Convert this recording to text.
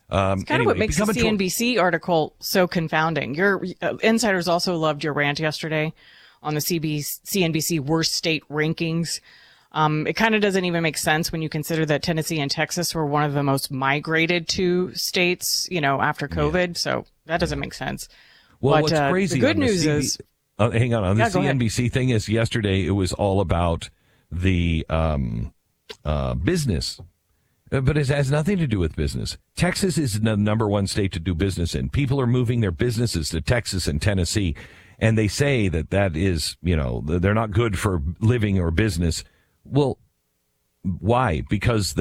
It's kind of what makes the CNBC article so confounding. Your insiders also loved your rant yesterday on the CNBC worst state rankings. It kind of doesn't even make sense when you consider that Tennessee and Texas were one of the most migrated to states, after COVID. Yeah. So that doesn't make sense. Well, what's crazy? The good news is, hang on the CNBC thing is yesterday it was all about the business, but it has nothing to do with business. Texas is the number one state to do business in. People are moving their businesses to Texas and Tennessee, and they say that is, they're not good for living or business. Well, why? Because